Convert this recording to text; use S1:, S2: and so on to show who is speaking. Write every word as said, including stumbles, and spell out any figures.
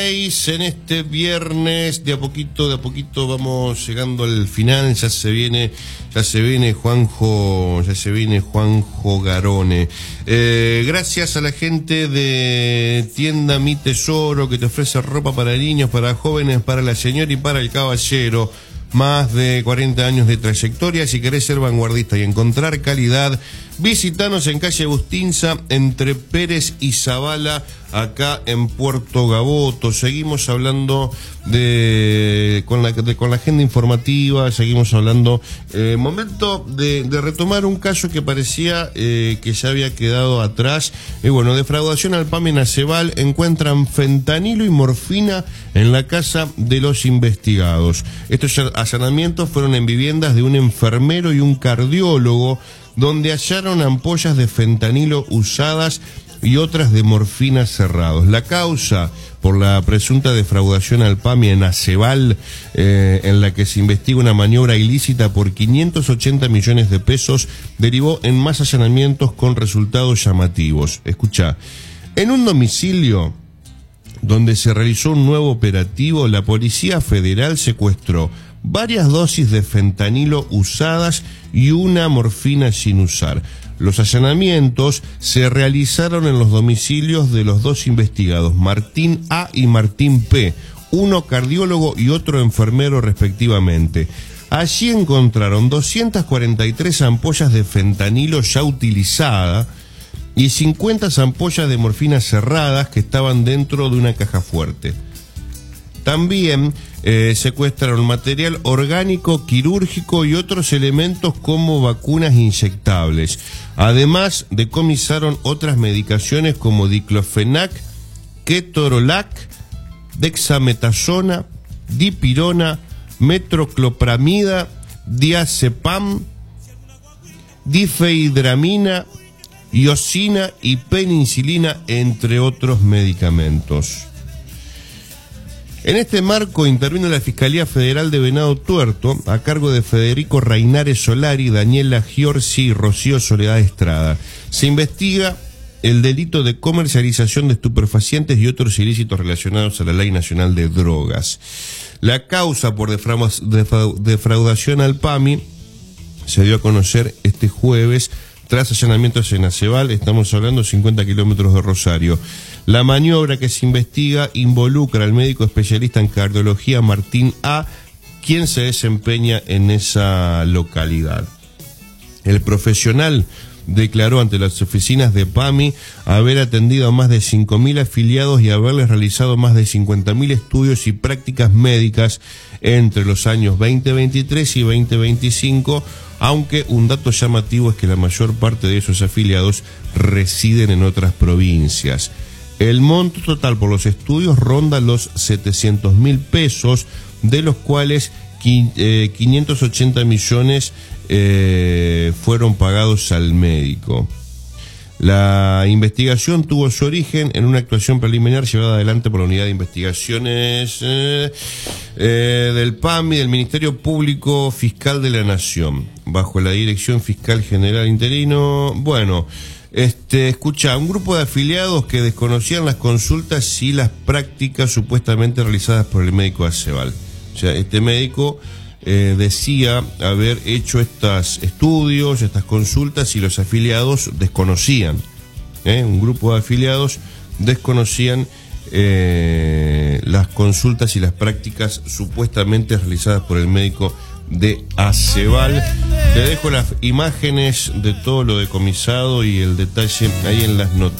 S1: En este viernes, de a poquito, de a poquito vamos llegando al final. Ya se viene, ya se viene Juanjo, ya se viene Juanjo Garone. Eh, gracias a la gente de Tienda Mi Tesoro, que te ofrece ropa para niños, para jóvenes, para la señora y para el caballero. Más de cuarenta años de trayectoria. Si querés ser vanguardista y encontrar calidad, visitanos en calle Bustinza, entre Pérez y Zavala, acá en Puerto Gaboto. Seguimos hablando de con la, de, con la agenda informativa, seguimos hablando. Eh, momento de, de retomar un caso que parecía eh, que ya había quedado atrás. Y eh, bueno, defraudación al P A M en Aceval. Encuentran fentanilo y morfina en la casa de los investigados. Estos allanamientos fueron en viviendas de un enfermero y un cardiólogo, donde hallaron ampollas de fentanilo usadas y otras de morfina cerrados. La causa por la presunta defraudación al P A M en Aceval, eh, en la que se investiga una maniobra ilícita por quinientos ochenta millones de pesos, derivó en más allanamientos con resultados llamativos. Escuchá, en un domicilio donde se realizó un nuevo operativo, la Policía Federal secuestró varias dosis de fentanilo usadas y una morfina sin usar. Los allanamientos se realizaron en los domicilios de los dos investigados, Martín A y Martín P, uno cardiólogo y otro enfermero respectivamente. Allí encontraron doscientas cuarenta y tres ampollas de fentanilo ya utilizada y cincuenta ampollas de morfina cerradas que estaban dentro de una caja fuerte. También eh, secuestraron material orgánico, quirúrgico y otros elementos como vacunas inyectables. Además, decomisaron otras medicaciones como diclofenac, ketorolac, dexametasona, dipirona, metroclopramida, diazepam, difeidramina, iosina y penicilina, entre otros medicamentos. En este marco intervino la Fiscalía Federal de Venado Tuerto, a cargo de Federico Reinares Solari, Daniela Giorgi y Rocío Soledad Estrada. Se investiga el delito de comercialización de estupefacientes y otros ilícitos relacionados a la Ley Nacional de Drogas. La causa por defraudación al P A M I se dio a conocer este jueves tras allanamientos en Aceval. Estamos hablando de cincuenta kilómetros de Rosario. La maniobra que se investiga involucra al médico especialista en cardiología Martín A, quien se desempeña en esa localidad. El profesional declaró ante las oficinas de P A M I haber atendido a más de cinco mil afiliados y haberles realizado más de cincuenta mil estudios y prácticas médicas entre los años veinte veintitrés y veinte veinticinco, aunque un dato llamativo es que la mayor parte de esos afiliados residen en otras provincias. El monto total por los estudios ronda los setecientos mil pesos, de los cuales quinientos ochenta millones eh, fueron pagados al médico. La investigación tuvo su origen en una actuación preliminar llevada adelante por la Unidad de Investigaciones eh, eh, del P A M I del Ministerio Público Fiscal de la Nación, bajo la Dirección Fiscal General Interino. Bueno, este, escucha, un grupo de afiliados que desconocían las consultas y las prácticas supuestamente realizadas por el médico de Aceval. O sea, este médico eh, decía haber hecho estos estudios, estas consultas, y los afiliados desconocían. ¿eh? Un grupo de afiliados desconocían eh, las consultas y las prácticas supuestamente realizadas por el médico de Aceval. Te dejo las imágenes de todo lo decomisado y el detalle ahí en las noticias.